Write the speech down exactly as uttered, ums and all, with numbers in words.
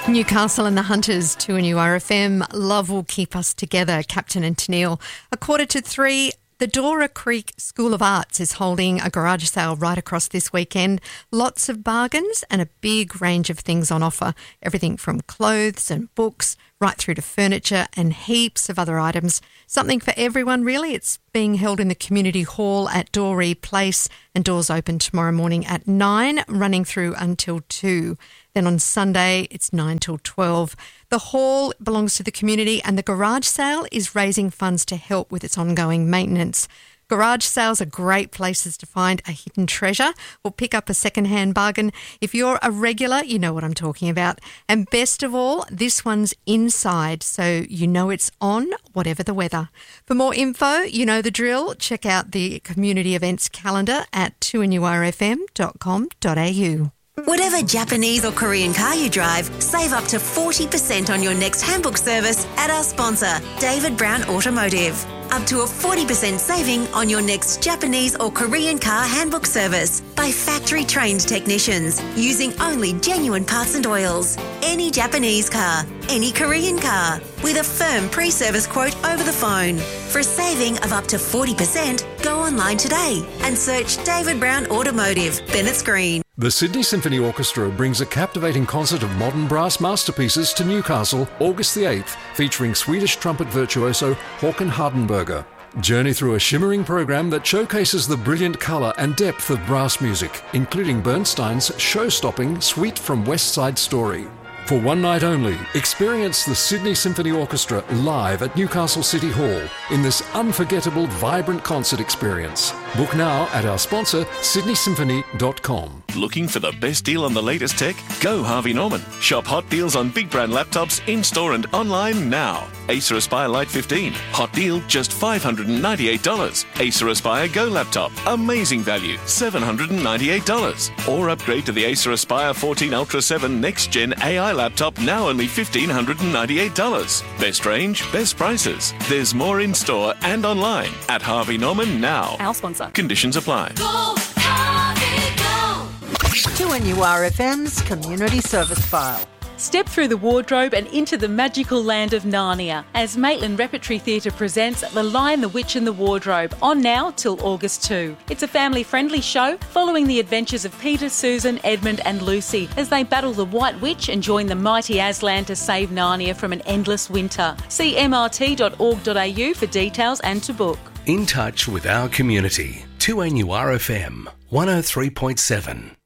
Newcastle and the Hunters, two N U R F M. Love will keep us together, Captain and Tennille. A quarter to three, the Dora Creek School of Arts is holding a garage sale right across this weekend. Lots of bargains and a big range of things on offer. Everything from clothes and books right through to furniture and heaps of other items. Something for everyone, really. It's being held in the community hall at Doree Place, and doors open tomorrow morning at nine, running through until two. Then on Sunday, it's nine till twelve. The hall belongs to the community, and the garage sale is raising funds to help with its ongoing maintenance. Garage sales are great places to find a hidden treasure or pick up a second-hand bargain. If you're a regular, you know what I'm talking about. And best of all, this one's inside, so you know it's on whatever the weather. For more info, you know the drill. Check out the community events calendar at two N U R F M dot com dot A U. Whatever Japanese or Korean car you drive, save up to forty percent on your next handbook service at our sponsor, David Brown Automotive. Up to a forty percent saving on your next Japanese or Korean car handbook service by factory-trained technicians using only genuine parts and oils. Any Japanese car, any Korean car, with a firm pre-service quote over the phone. For a saving of up to forty percent, go online today and search David Brown Automotive, Bennett's Green. The Sydney Symphony Orchestra brings a captivating concert of modern brass masterpieces to Newcastle August the eighth, featuring Swedish trumpet virtuoso Håkan Hardenberger. Journey through a shimmering program that showcases the brilliant colour and depth of brass music, including Bernstein's show-stopping Suite from West Side Story. For one night only, experience the Sydney Symphony Orchestra live at Newcastle City Hall in this unforgettable, vibrant concert experience. Book now at our sponsor, sydney symphony dot com. Looking for the best deal on the latest tech? Go Harvey Norman. Shop hot deals on big brand laptops in-store and online now. Acer Aspire Lite fifteen. Hot deal, just five hundred ninety-eight dollars. Acer Aspire Go laptop. Amazing value, seven hundred ninety-eight dollars. Or upgrade to the Acer Aspire fourteen Ultra seven Next Gen A I laptop, now only one thousand five hundred ninety-eight dollars. Best range, best prices. There's more in-store and online at Harvey Norman now. Our sponsor. Conditions apply. Go, Harvey, go! two N U R F M's Community Service File. Step through the wardrobe and into the magical land of Narnia as Maitland Repertory Theatre presents The Lion, the Witch and the Wardrobe, on now till August second. It's a family-friendly show following the adventures of Peter, Susan, Edmund and Lucy as they battle the White Witch and join the mighty Aslan to save Narnia from an endless winter. See m r t dot org dot a u for details and to book. In touch with our community. two N U R F M one oh three point seven.